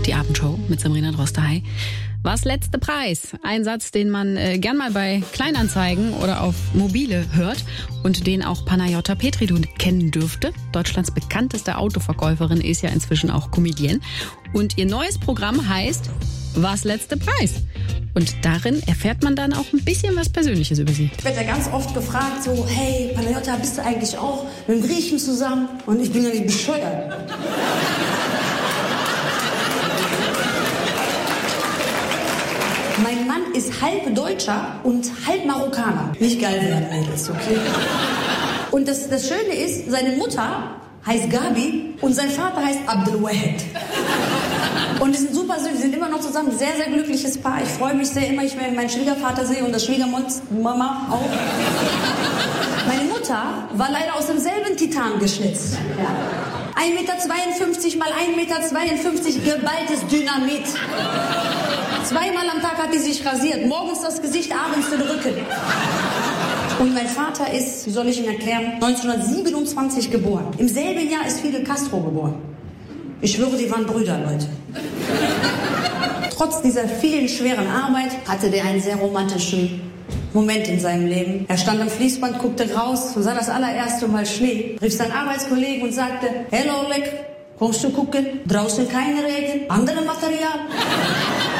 Die Abendshow mit Sabrina Droste-Hey. Was letzte Preis? Ein Satz, den man gern mal bei Kleinanzeigen oder auf Mobile hört und den auch Panayota Petridou kennen dürfte. Deutschlands bekannteste Autoverkäuferin ist ja inzwischen auch Comedienne. Und ihr neues Programm heißt Was letzte Preis? Und darin erfährt man dann auch ein bisschen was Persönliches über sie. Ich werde ja ganz oft gefragt, so, hey, Panayota, bist du eigentlich auch mit dem Griechen zusammen? Und ich bin ja nicht bescheuert. Mein Mann ist halb Deutscher und halb Marokkaner. Nicht geil werden, Mädels, okay? Und das Schöne ist, seine Mutter heißt Gabi und sein Vater heißt Abdelwahed. Und die sind super süß, die sind immer noch zusammen. Sehr, sehr glückliches Paar. Ich freue mich sehr immer, wenn ich meinen Schwiegervater sehe und das Schwiegermama auch. Meine Mutter war leider aus demselben Titan geschnitzt. Ja. 1,52 Meter mal 1,52 Meter geballtes Dynamit. Zweimal am Tag hat die sich rasiert. Morgens das Gesicht, abends den Rücken. Und mein Vater ist, wie soll ich Ihnen erklären, 1927 geboren. Im selben Jahr ist Fidel Castro geboren. Ich schwöre, die waren Brüder, Leute. Trotz dieser vielen schweren Arbeit hatte der einen sehr romantischen Moment in seinem Leben. Er stand am Fließband, guckte raus und sah das allererste Mal Schnee, rief seinen Arbeitskollegen und sagte, hello, Leck, kommst du gucken? Draußen kein Regen, andere Material.